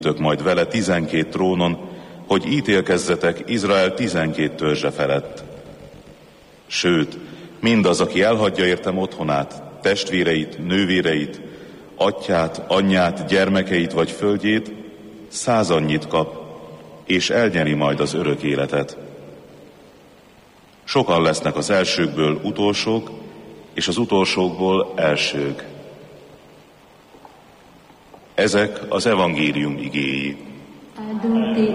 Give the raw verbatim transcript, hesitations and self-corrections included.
Tök majd vele tizenkét trónon, hogy ítélkezzetek Izrael tizenkét törzse felett. Sőt, mindaz, aki elhagyja értem otthonát, testvéreit, nővéreit, atyát, anyját, gyermekeit vagy földjét, százannyit kap, és elnyeri majd az örök életet. Sokan lesznek az elsőkből utolsók, és az utolsókból elsők. Ezek az evangélium igéi.